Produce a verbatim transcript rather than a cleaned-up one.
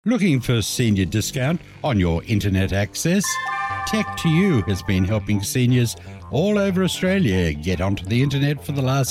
Looking for senior discount on your internet access? Tech to You has been helping seniors all over Australia get onto the internet for the last